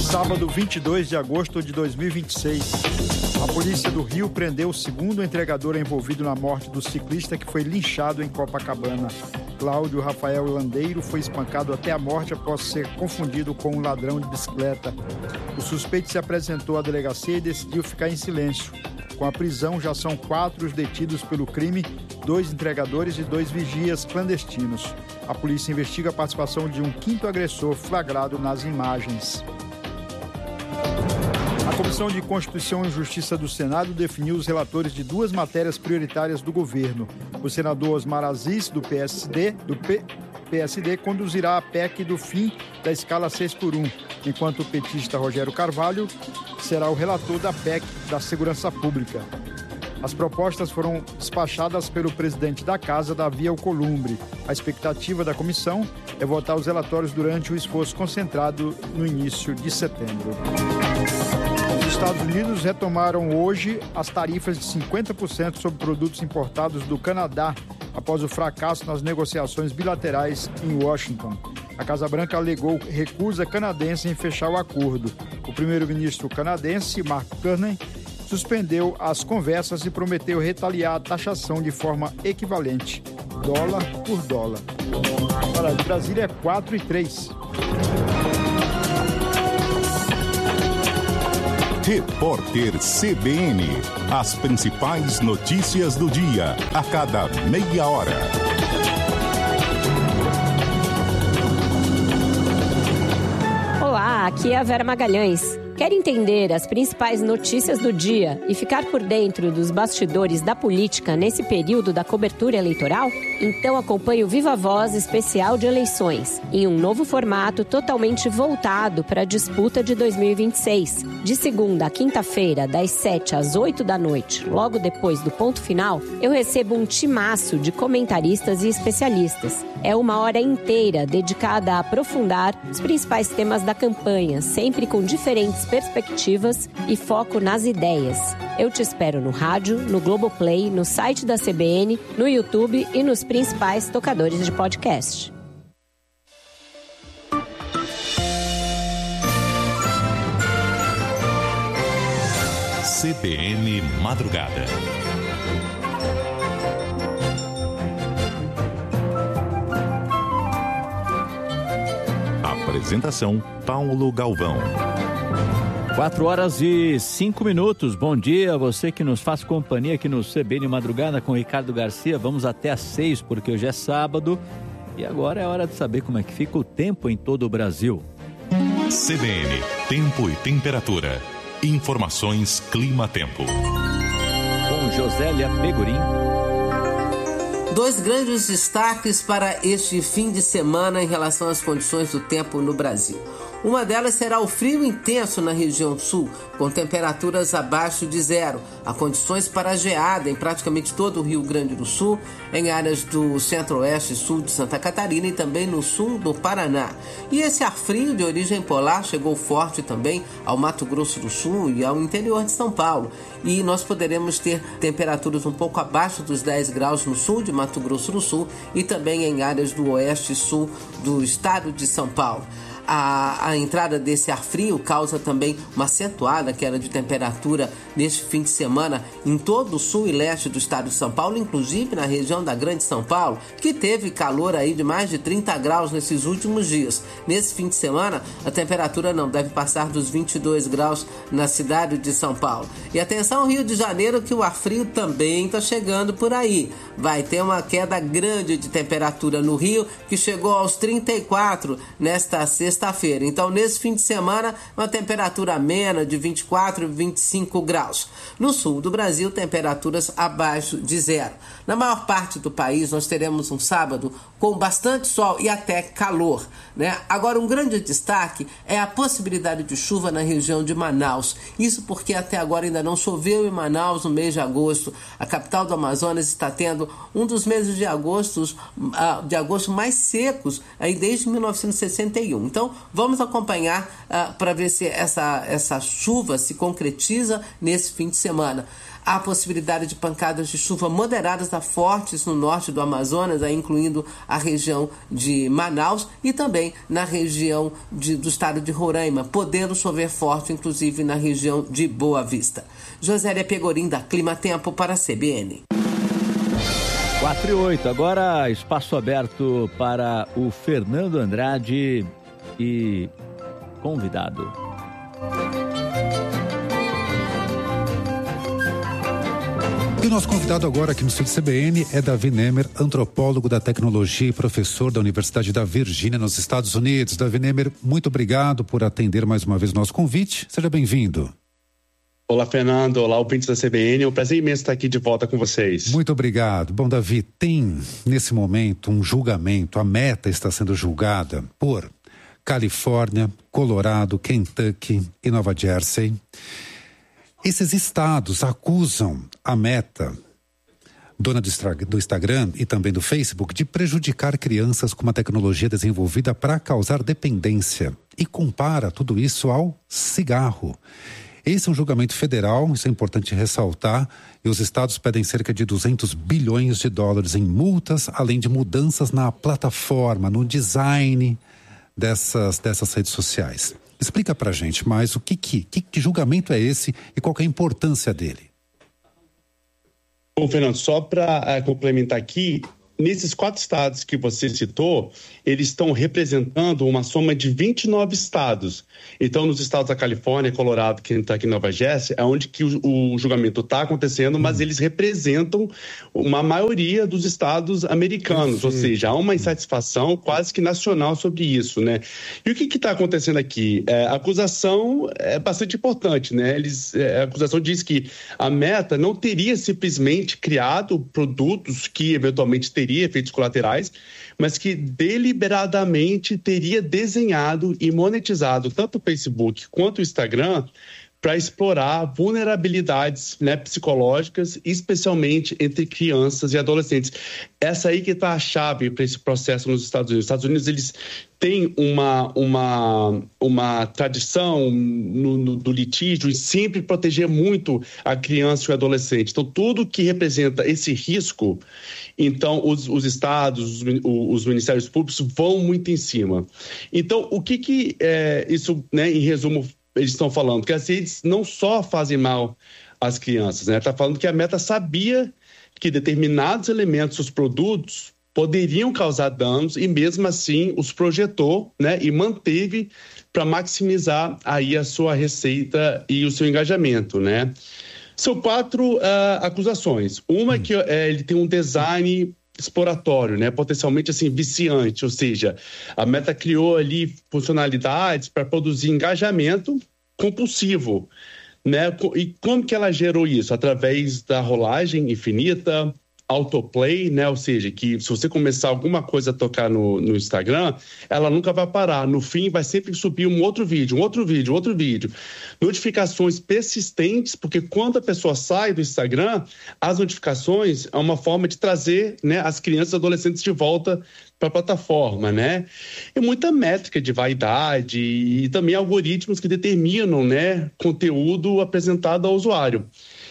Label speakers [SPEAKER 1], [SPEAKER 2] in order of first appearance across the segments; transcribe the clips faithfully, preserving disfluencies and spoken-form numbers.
[SPEAKER 1] Sábado, vinte e dois de agosto de dois mil e vinte e seis. A polícia do Rio prendeu o segundo entregador envolvido na morte do ciclista que foi linchado em Copacabana. Cláudio Rafael Landeiro foi espancado até a morte após ser confundido com um ladrão de bicicleta. O suspeito se apresentou à delegacia e decidiu ficar em silêncio. Com a prisão, já são quatro os detidos pelo crime, dois entregadores e dois vigias clandestinos. A polícia investiga a participação de um quinto agressor flagrado nas imagens. A Comissão de Constituição e Justiça do Senado definiu os relatores de duas matérias prioritárias do governo. O senador Osmar Aziz, do P S D, do P... PSD, conduzirá a P E C do fim da escala seis por um, enquanto o petista Rogério Carvalho será o relator da P E C da Segurança Pública. As propostas foram despachadas pelo presidente da Casa, Davi Alcolumbre. A expectativa da comissão é votar os relatórios durante o esforço concentrado no início de setembro. Os Estados Unidos retomaram hoje as tarifas de cinquenta por cento sobre produtos importados do Canadá, após o fracasso nas negociações bilaterais em Washington. A Casa Branca alegou recusa canadense em fechar o acordo. O primeiro-ministro canadense, Mark Carney, suspendeu as conversas e prometeu retaliar a taxação de forma equivalente, dólar por dólar. Para Brasília é quatro e três.
[SPEAKER 2] Repórter C B N. As principais notícias do dia, a cada meia hora.
[SPEAKER 3] Olá, aqui é a Vera Magalhães. Quer entender as principais notícias do dia e ficar por dentro dos bastidores da política nesse período da cobertura eleitoral? Então acompanhe o Viva Voz especial de eleições, em um novo formato totalmente voltado para a disputa de dois mil e vinte e seis. De segunda a quinta-feira, das sete às oito da noite, logo depois do ponto final, eu recebo um timaço de comentaristas e especialistas. É uma hora inteira dedicada a aprofundar os principais temas da campanha, sempre com diferentes perspectivas e foco nas ideias. Eu te espero no rádio, no Globoplay, no site da C B N, no YouTube e nos principais tocadores de podcast.
[SPEAKER 2] C B N Madrugada. Apresentação: Paulo Galvão.
[SPEAKER 4] Quatro horas e cinco minutos. Bom dia, você que nos faz companhia aqui no C B N Madrugada com o Ricardo Garcia. Vamos até às seis, porque hoje é sábado. E agora é hora de saber como é que fica o tempo em todo o Brasil.
[SPEAKER 2] C B N, tempo e temperatura. Informações Clima-Tempo.
[SPEAKER 4] Com Josélia Pegorim.
[SPEAKER 5] Dois grandes destaques para este fim de semana em relação às condições do tempo no Brasil. Uma delas será o frio intenso na região sul, com temperaturas abaixo de zero. Há condições para geada em praticamente todo o Rio Grande do Sul, em áreas do centro-oeste e sul de Santa Catarina e também no sul do Paraná. E esse ar frio de origem polar chegou forte também ao Mato Grosso do Sul e ao interior de São Paulo. E nós poderemos ter temperaturas um pouco abaixo dos dez graus no sul de Mato Grosso do Sul e também em áreas do oeste e sul do estado de São Paulo. A, a entrada desse ar frio causa também uma acentuada queda de temperatura neste fim de semana em todo o sul e leste do estado de São Paulo, inclusive na região da Grande São Paulo, que teve calor aí de mais de trinta graus nesses últimos dias. Nesse fim de semana, a temperatura não deve passar dos vinte e dois graus na cidade de São Paulo. E atenção, Rio de Janeiro, que o ar frio também está chegando por aí. Vai ter uma queda grande de temperatura no Rio, que chegou aos trinta e quatro nesta sexta Sexta-feira. Então, nesse fim de semana, uma temperatura amena de vinte e quatro, vinte e cinco graus. No sul do Brasil, temperaturas abaixo de zero. Na maior parte do país, nós teremos um sábado com bastante sol e até calor, né? Agora, um grande destaque é a possibilidade de chuva na região de Manaus. Isso porque até agora ainda não choveu em Manaus no mês de agosto. A capital do Amazonas está tendo um dos meses de agosto, de agosto mais secos aí desde mil novecentos e sessenta e um. Então, Então, vamos acompanhar uh, para ver se essa, essa chuva se concretiza nesse fim de semana. Há possibilidade de pancadas de chuva moderadas a fortes no norte do Amazonas, aí incluindo a região de Manaus e também na região de, do estado de Roraima, podendo chover forte, inclusive na região de Boa Vista. Josélia Pegorim, da Clima Tempo, para a C B N.
[SPEAKER 4] quatro e oito, agora espaço aberto para o Fernando Andrade e convidado.
[SPEAKER 6] E o nosso convidado agora aqui no estúdio C B N é Davi Nemer, antropólogo da tecnologia e professor da Universidade da Virgínia, nos Estados Unidos. Davi Nemer, muito obrigado por atender mais uma vez o nosso convite. Seja bem-vindo.
[SPEAKER 7] Olá, Fernando. Olá, ouvintes da C B N. É um prazer imenso estar aqui de volta com vocês.
[SPEAKER 6] Muito obrigado. Bom, Davi, tem nesse momento um julgamento. A Meta está sendo julgada por Califórnia, Colorado, Kentucky e Nova Jersey. Esses estados acusam a Meta, dona do Instagram e também do Facebook, de prejudicar crianças com uma tecnologia desenvolvida para causar dependência e compara tudo isso ao cigarro. Esse é um julgamento federal, isso é importante ressaltar, e os estados pedem cerca de duzentos bilhões de dólares em multas, além de mudanças na plataforma, no design dessas, dessas redes sociais. Explica pra gente mais o que, que, que julgamento é esse e qual que é a importância dele.
[SPEAKER 7] Bom, Fernando, só para uh, complementar aqui, nesses quatro estados que você citou, eles estão representando uma soma de vinte e nove estados. Então, nos estados da Califórnia, Colorado, Kentucky e Nova Jersey, é onde que o, o julgamento está acontecendo, mas hum. eles representam uma maioria dos estados americanos, Sim. ou seja, há uma insatisfação quase que nacional sobre isso, né? E o que está acontecendo aqui? É, a acusação é bastante importante, né? Eles, é, a acusação diz que a Meta não teria simplesmente criado produtos que eventualmente teriam efeitos colaterais, mas que deliberadamente teria desenhado e monetizado tanto o Facebook quanto o Instagram para explorar vulnerabilidades, né, psicológicas, especialmente entre crianças e adolescentes. Essa aí que está a chave para esse processo nos Estados Unidos. Os Estados Unidos, eles têm uma, uma, uma tradição no, no, do litígio em sempre proteger muito a criança e o adolescente. Então, tudo que representa esse risco, então os, os estados, os, os ministérios públicos vão muito em cima. Então, o que que é, isso, né, em resumo, eles estão falando? Que as redes não só fazem mal às crianças, né? Está falando que a Meta sabia que determinados elementos dos produtos poderiam causar danos e mesmo assim os projetou, né, e manteve para maximizar aí a sua receita e o seu engajamento, né? São quatro uh, acusações. Uma é que uh, ele tem um design exploratório, né, potencialmente assim viciante, ou seja, a Meta criou ali funcionalidades para produzir engajamento compulsivo, né? E como que ela gerou isso? Através da rolagem infinita, autoplay, né? Ou seja, que se você começar alguma coisa a tocar no, no Instagram, ela nunca vai parar. No fim, vai sempre subir um outro vídeo, um outro vídeo, outro vídeo. Notificações persistentes, porque quando a pessoa sai do Instagram, as notificações é uma forma de trazer, né, as crianças e adolescentes de volta para a plataforma, né? E muita métrica de vaidade e também algoritmos que determinam, né, conteúdo apresentado ao usuário.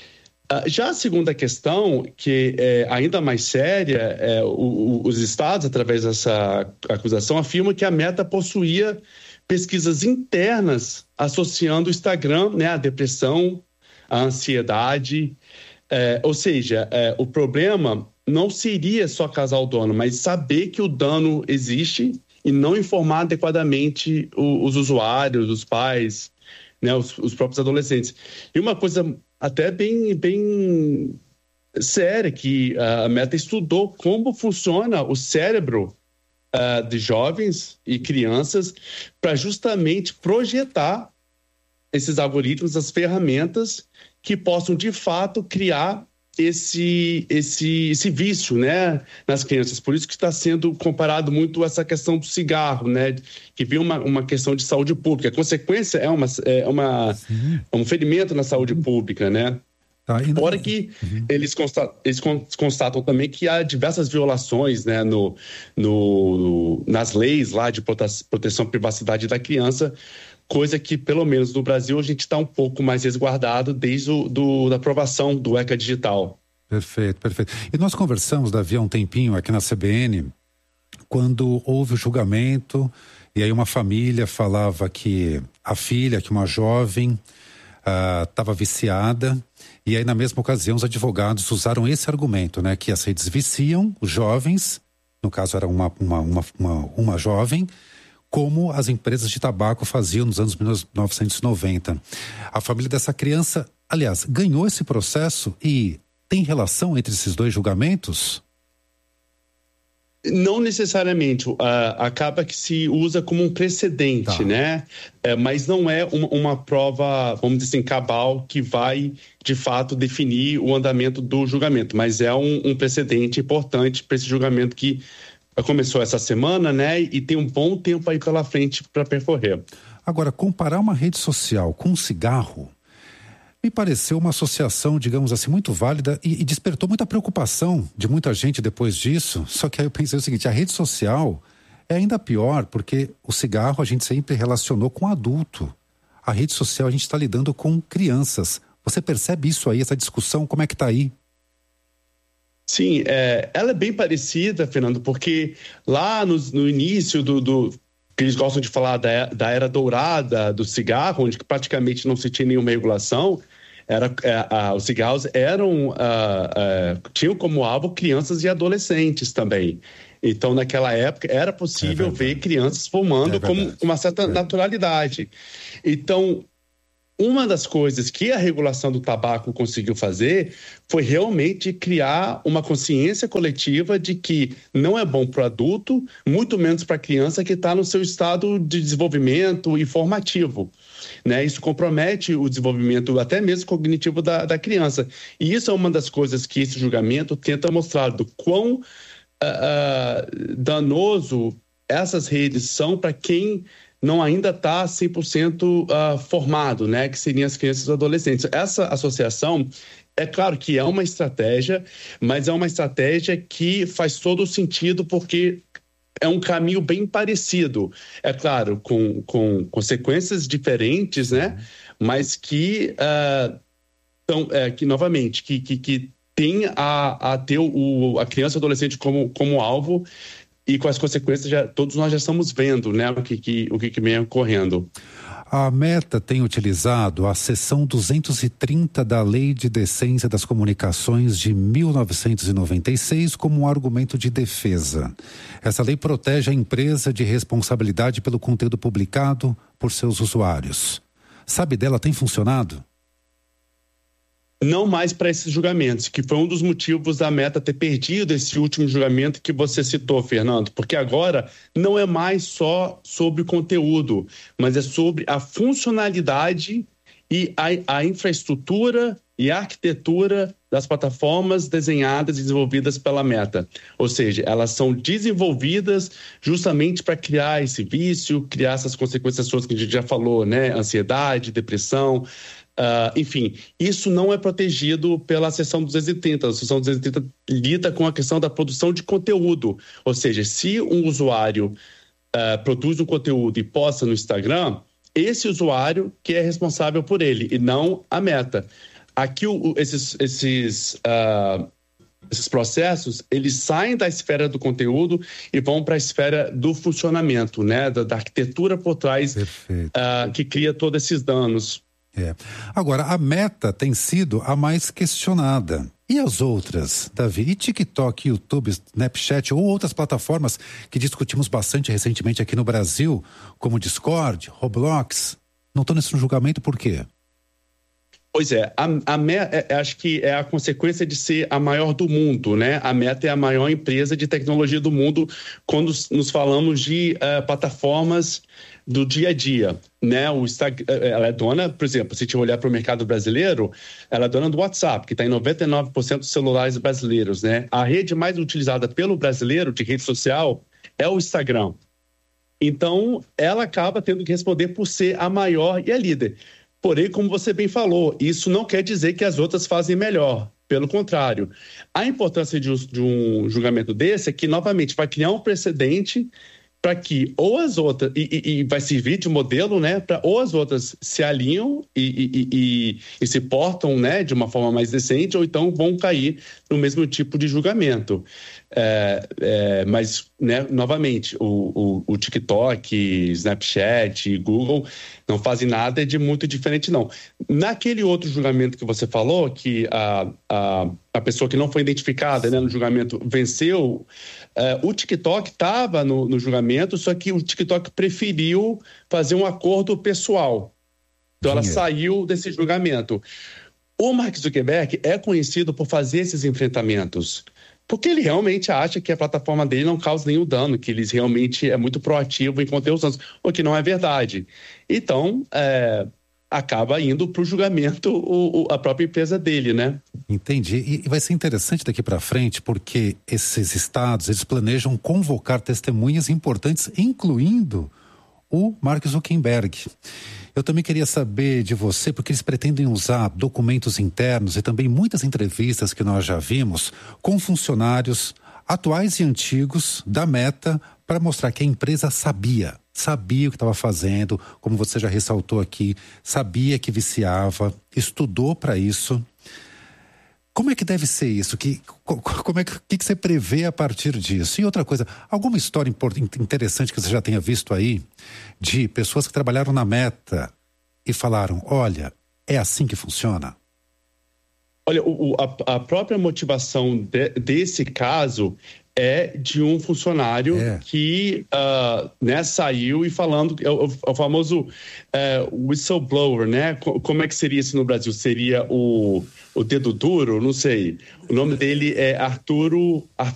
[SPEAKER 7] Já a segunda questão, que é ainda mais séria, é, o, o, os estados, através dessa acusação, afirmam que a Meta possuía pesquisas internas associando o Instagram, né, à depressão, à ansiedade. É, ou seja, é, o problema não seria só causar o dano, mas saber que o dano existe e não informar adequadamente o, os usuários, os pais, né, os, os próprios adolescentes. E uma coisa até bem, bem séria, que a Meta estudou como funciona o cérebro uh, de jovens e crianças para justamente projetar esses algoritmos, as ferramentas que possam, de fato, criar esse, esse, esse vício, né, nas crianças. Por isso que está sendo comparado muito essa questão do cigarro, né, que vem uma, uma questão de saúde pública. A consequência é, uma, é, uma, é um ferimento na saúde pública, né?
[SPEAKER 6] Tá, e...
[SPEAKER 7] Fora que uhum. eles, constatam, eles constatam também que há diversas violações, né, no, no, nas leis lá de proteção à privacidade da criança, coisa que, pelo menos no Brasil, a gente está um pouco mais resguardado desde o, do, da aprovação do ECA Digital.
[SPEAKER 6] Perfeito, perfeito. E nós conversamos, Davi, há um tempinho aqui na C B N, quando houve o julgamento, e aí uma família falava que a filha, que uma jovem, estava uh, viciada, e aí na mesma ocasião os advogados usaram esse argumento, né, que as redes viciam os jovens, no caso era uma, uma, uma, uma, uma jovem, como as empresas de tabaco faziam nos anos mil novecentos e noventa. A família dessa criança, aliás, ganhou esse processo e tem relação entre esses dois julgamentos?
[SPEAKER 7] Não necessariamente, uh, acaba que se usa como um precedente, tá. né? É, mas não é uma, uma prova, vamos dizer assim, cabal que vai, de fato, definir o andamento do julgamento, mas é um, um precedente importante para esse julgamento que começou essa semana, né? E tem um bom tempo aí pela frente para percorrer.
[SPEAKER 6] Agora, comparar uma rede social com um cigarro me pareceu uma associação, digamos assim, muito válida e, e despertou muita preocupação de muita gente depois disso. Só que aí eu pensei o seguinte, a rede social é ainda pior porque o cigarro a gente sempre relacionou com adulto. A rede social a gente está lidando com crianças. Você percebe isso aí, essa discussão, como é que está aí?
[SPEAKER 7] Sim, é, ela é bem parecida, Fernando, porque lá no, no início do... do... que eles gostam de falar da, da era dourada do cigarro, onde praticamente não se tinha nenhuma regulação, era, é, a, os cigarros eram, a, a, tinham como alvo crianças e adolescentes também. Então, naquela época, era possível é ver crianças fumando é com uma certa é. naturalidade. Então, uma das coisas que a regulação do tabaco conseguiu fazer foi realmente criar uma consciência coletiva de que não é bom para o adulto, muito menos para a criança que está no seu estado de desenvolvimento e formativo. Né? Isso compromete o desenvolvimento até mesmo cognitivo da, da criança. E isso é uma das coisas que esse julgamento tenta mostrar do quão uh, uh, danoso essas redes são para quem não ainda está cem por cento uh, formado, né? Que seriam as crianças e adolescentes. Essa associação, é claro que é uma estratégia, mas é uma estratégia que faz todo o sentido porque é um caminho bem parecido. É claro, com, com consequências diferentes, né? Mas que, uh, tão, é, que novamente, que, que, que tem a, a ter o, a criança e o adolescente como, como alvo. E com as consequências, já, todos nós já estamos vendo, né, o que, que, o que, que vem ocorrendo.
[SPEAKER 6] A Meta tem utilizado a seção duzentos e trinta da Lei de Decência das Comunicações de mil novecentos e noventa e seis como um argumento de defesa. Essa lei protege a empresa de responsabilidade pelo conteúdo publicado por seus usuários. Sabe dela, tem funcionado?
[SPEAKER 7] Não mais para esses julgamentos, que foi um dos motivos da Meta ter perdido esse último julgamento que você citou, Fernando, porque agora não é mais só sobre o conteúdo, mas é sobre a funcionalidade e a, a infraestrutura e a arquitetura das plataformas desenhadas e desenvolvidas pela Meta. Ou seja, elas são desenvolvidas justamente para criar esse vício, criar essas consequências todas que a gente já falou, né? Ansiedade, depressão. Uh, enfim, isso não é protegido pela seção duzentos e trinta. A seção duzentos e trinta lida com a questão da produção de conteúdo. Ou seja, se um usuário uh, produz um conteúdo e posta no Instagram, esse usuário que é responsável por ele e não a Meta. Aqui, o, esses, esses, uh, esses processos, eles saem da esfera do conteúdo e vão para a esfera do funcionamento, né? Da, da arquitetura por trás uh, que cria todos esses danos.
[SPEAKER 6] É. Agora, a Meta tem sido a mais questionada. E as outras, Davi? E TikTok, YouTube, Snapchat ou outras plataformas que discutimos bastante recentemente aqui no Brasil, como Discord, Roblox, não estão nesse julgamento por quê?
[SPEAKER 7] Pois é, a, a Meta, acho que é a consequência de ser a maior do mundo, né? A Meta é a maior empresa de tecnologia do mundo quando nos falamos de uh, plataformas do dia a dia, né? O Instagram, ela é dona, por exemplo, se a gente olhar para o mercado brasileiro, ela é dona do WhatsApp, que está em noventa e nove por cento dos celulares brasileiros, né? A rede mais utilizada pelo brasileiro de rede social é o Instagram. Então, ela acaba tendo que responder por ser a maior e a líder. Porém, como você bem falou, isso não quer dizer que as outras fazem melhor. Pelo contrário, a importância de um julgamento desse é que, novamente, vai criar um precedente para que ou as outras, e, e, e vai servir de modelo, né, para ou as outras se alinham e, e, e, e se portam, né, de uma forma mais decente, ou então vão cair no mesmo tipo de julgamento. É, é, mas, né, novamente, o, o, o TikTok, Snapchat e Google não fazem nada de muito diferente, não. Naquele outro julgamento que você falou, que a, a, a pessoa que não foi identificada, né, no julgamento venceu, é, o TikTok estava no, no julgamento, só que o TikTok preferiu fazer um acordo pessoal. Então, ela saiu desse julgamento. O Mark Zuckerberg é conhecido por fazer esses enfrentamentos, porque ele realmente acha que a plataforma dele não causa nenhum dano, que ele realmente é muito proativo em conter os danos, o que não é verdade. Então, é, acaba indo para o julgamento o, a própria empresa dele, né?
[SPEAKER 6] Entendi. E, e vai ser interessante daqui para frente, porque esses estados, eles planejam convocar testemunhas importantes, incluindo o Mark Zuckerberg. Eu também queria saber de você, porque eles pretendem usar documentos internos e também muitas entrevistas que nós já vimos com funcionários atuais e antigos da Meta para mostrar que a empresa sabia, sabia o que estava fazendo, como você já ressaltou aqui, sabia que viciava, estudou para isso. Como é que deve ser isso? Que, como é que, que você prevê a partir disso? E outra coisa, alguma história interessante que você já tenha visto aí de pessoas que trabalharam na Meta e falaram, olha, é assim que funciona?
[SPEAKER 7] Olha, o, a, a própria motivação de, desse caso é de um funcionário é. que uh, né, saiu e falando, é o, o famoso uh, whistleblower, né? Como é que seria isso no Brasil? Seria o, o dedo duro? Não sei. O nome dele é Arturo,